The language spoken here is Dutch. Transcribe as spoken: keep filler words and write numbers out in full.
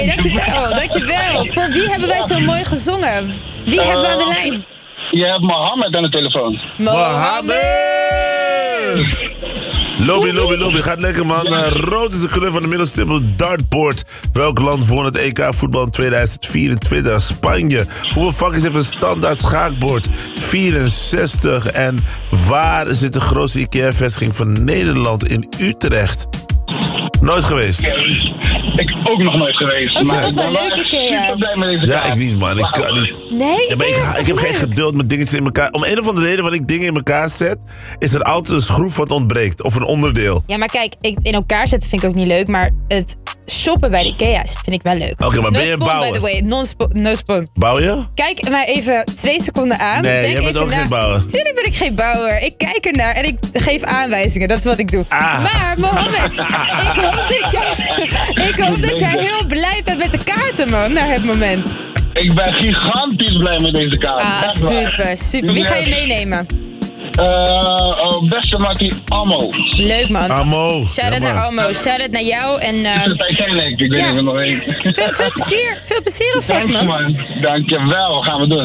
dankjewel, oh, dankjewel. Voor wie hebben wij zo mooi gezongen? Wie uh, hebben we aan de lijn? Je hebt Mohammed aan de telefoon. Mohammed! Lobby, lobby, lobby. Gaat lekker, man. Ja. Uh, rood is de kleur van de middelstippel dartboard. Welk land won het E K voetbal in tweeduizend vierentwintig? Spanje. Hoeveel vakjes heeft een standaard schaakbord? vierenzestig. En waar zit de grootste IKEA-vestiging van Nederland? In Utrecht. Nooit geweest. Ik ook nog nooit geweest. Ik vind dat wel leuk, IKEA. Ja, ik niet, man. Ik kan niet. Nee, ja, maar ik, ik, ik heb geen geduld met dingetjes in elkaar. Om een of andere reden, wanneer ik dingen in elkaar zet, is er altijd een schroef wat ontbreekt. Of een onderdeel. Ja, maar kijk, ik, in elkaar zetten vind ik ook niet leuk. Maar het shoppen bij de IKEA vind ik wel leuk. Oké, okay, maar no ben je een bouwer? By the way, non no spawn. Bouw je? Kijk mij even twee seconden aan. Nee, Denk jij bent even ook na. geen bouwer. Tuurlijk ben ik geen bouwer. Ik kijk ernaar en ik geef aanwijzingen. Dat is wat ik doe. Ah. Maar Mohammed, ik hoop dat jij, ik hoop dat jij heel blij bent met de kaarten, man, naar het moment. Ik ben gigantisch blij met deze kaart. Ah, super, super. Wie ga je meenemen? Uh, uh, beste Mattie, Amo. Leuk, man. Amo. Shout-out ja, naar Amo. Shout-out naar jou. En, uh, is het Titanic? Ik weet ja. niet of er nog één. Veel, veel plezier. Veel plezier alvast, man. Thanks, man. Dankjewel. Gaan we doen.